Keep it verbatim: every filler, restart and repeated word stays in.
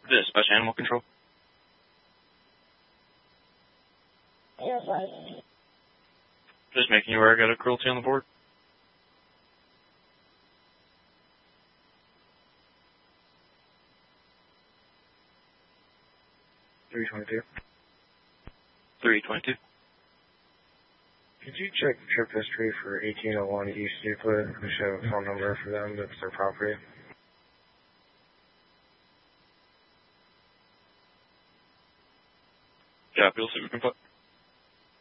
Dispatch Animal Control. Just making you aware I got a cruelty on the board. three twenty-two. three twenty-two. Could you check trip history for eighteen oh one East Euclid and show a phone number for them that's their property? Copy, we'll see what we can put.